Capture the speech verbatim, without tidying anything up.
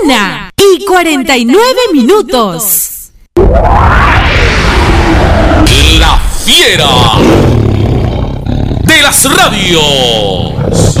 Una y cuarenta y nueve minutos. La fiera de las radios.